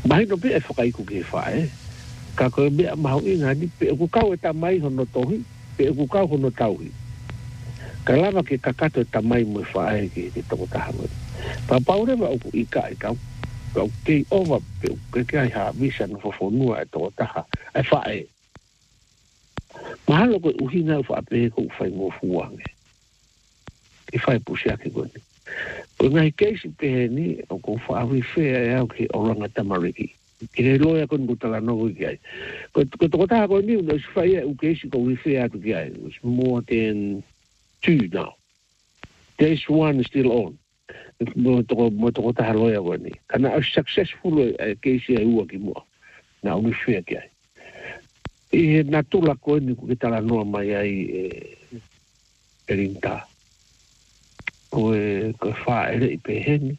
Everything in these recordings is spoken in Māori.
Mai no pe e whakai ku ke whae. Ka koe mea maho inga ni pe ku kau e tamai hono tohi, pe ku kau hono tauhi. Ka lava ke kakato e tamai mo e whae ke toko tahanga. Pa paurewa uku ika e kau. Ka u kei ova pe ke kai ha misa no fofonua e toko taha. E whae. Mahalo koe uhina u whape ko u whai ngofuange. Ke whai pusiake koe ni. Koe ngai keisi pehe ni o ko whaawi whea e au ke oranga tamariki. Kire loia kon kutala nogo ki ai. Ko toko taha koe ni una usi whai e u keisi ko whea atu ki ai. It's more than 2 now. There's 1 still on. Mo toko taha loia koe ni. Kana au successful e keisi e ua ki mua. Na unu whea ki ai. I na tula koe ni kukitala noa mai ai e rinta. Koe whaere i peheni.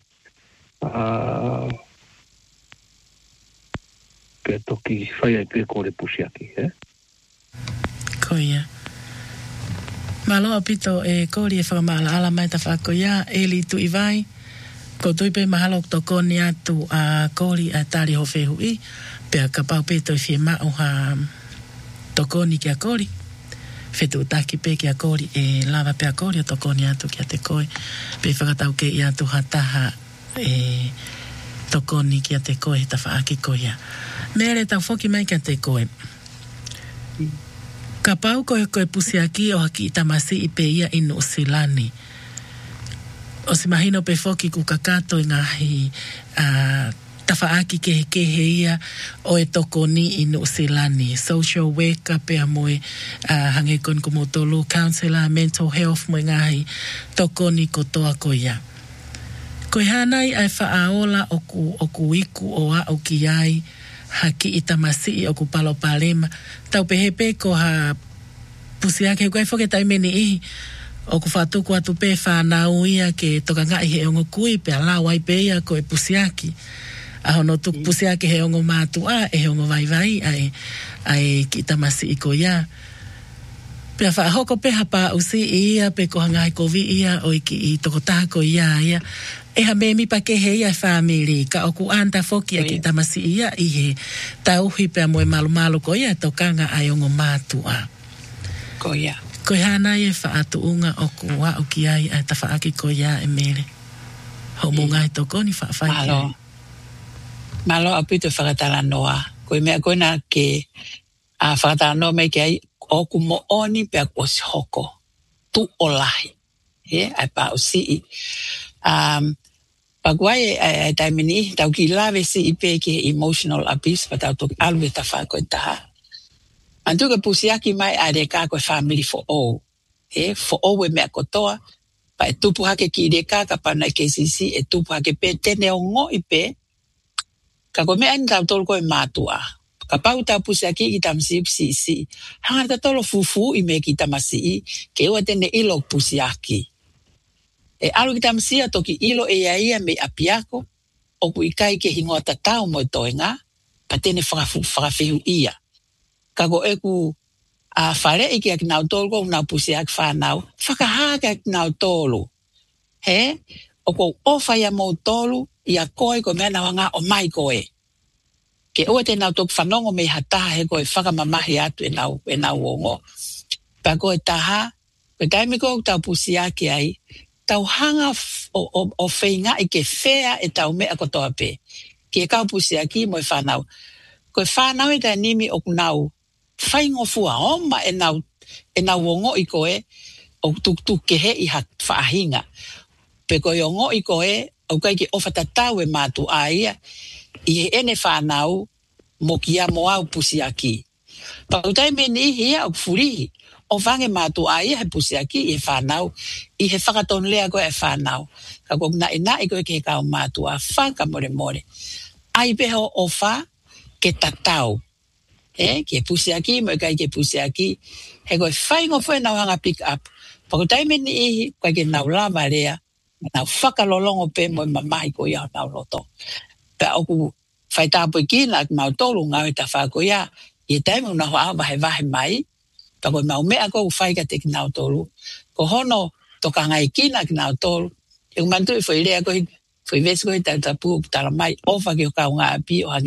Ke toki whai ai pe kore pusiaki, Koia. Maloa pito e kori e whakamaala ala mai ta whakoia e li tu i vai. Ko tuipe mahalo toko ni atu a kori a tari ho whehu i. Pea ka pau peto i whiema o ha toko ni kia kori. Whetu taki pe kia kori e lava pea kori o toko ni atu kia te koe. Pe whakatau ke i atu ha taha e toko ni kia te koe ta whaaki koia. Mere tau whoki mai kia te koe. Ka pau koe pusiaki o haki i tamasi i pe ia inu o silani. O si mahino pe whoki ku kakato i ngahi tawhaaki kehe ia o e toko ni inu o silani. Social worker pe amoe hange kon kumotolu, counselor, mental health mo ngahi toko ni kotoa koia. Koe hanai ai whaaola o ku iku o a o ki ai haki i tamasi i o ku palo palema. Tau pehepe ko ha pusiake koe whoke taimeni ihi o ku whatuku atu pe whanau ia ke toka ngai he ongo kui pe alawa i pe ia koe pusiaki. Ahono tuku pusiake he ongo mātu a e he ongo vai ai ki tamasi i ko ia. Pea whaahoko pe hapa usi ia pe ko hangai kovi ia o i toko taha ko ia. E ha me mi pa ke he ia family ka oku anta foki a ki tamasi ia i he tauhi pe amoe malu ko ia tokanga ai ongo mātua. Ko ia. Ko hana e whaatu unga oku wa o ki ai a ta whaaki ko ia e mere. Ho munga e toko ni whaafai ai. Malo apito whakatala noa. Koe mea koe na ke whakatala noa mei ke ai oku mo oni pe ako si hoko. Tu o lahi. Ai pa o si i. Paguai e taimini, tau ki lawe si i pe ke emotional abuse, pa tau toki alwe ta whako e taha. Antu ka pusiaki mai a re ka koe family for all. For all we mea kotoa, pa e tupu hake ki re ka pana i KCC, e tupu hake pe tene o ngo i pe, ka koe mea ni tau tolu koe mātua. Ka pau tau pusiaki ki tamsi si. Hanga ta tolo fufu i me ki tamasi i, ke ua tene ilo pusiaki. E alu ki tamsia toki ilo e ia me apiako, o ku ikai ke hingoa tatau mo toenga, pa tene whakawhihu ia. Kako e ku whare i ki ak nau tolu ko nau pusiak whanau, whakahaka ak nau tolu. O ko ofa ia mo tolu, ia koe ko mea nawanga o mai koe. Ke ua te nau toku whanongo me hataha he koe whakamamahi atu e nau ongo. Pa koe taha, koe taimi ko tau pusiaki ai, tau hanga o whainga i ke whea e tau mea kotoa pe. Ke kau pusiaki mo e whanau. Koe whanau e ta nimi o kunau whaingo fua oma e nau ongo i koe o tuk ke he i whaahinga. Pe koe ongo i koe o kai ke ofa tatau e mātu a ia i he ene whanau mo ki a mo au pusiaki. Pautai me ni hia o furihi. O vange mātu a ia he pusiaki i he whanau, i he whakaton lea koe e whanau. Ka kong na i koe ke he kau mātu a whanka more. Ai peho o wha ke tatau. Ke pusiaki, mo kai ke pusiaki, he koe whaingo fwe nau hanga pick up. Pakutai me ni ihi, koe ke nau lava rea, nau whakalolongo pe mo mamahi ko ia nau loto. Pe oku whaitapo i kina ak mau tolu ngau e ta whako ia, i taimu na hoa vahe mai, pa koe mau mea kou whaika te ki nau tolu. Ko hono toka ngai kina ki nau tolu, e kumantu i whairea koe, whaivesi koe tau tapu tala mai, ofa ki o kau ngā api o hangi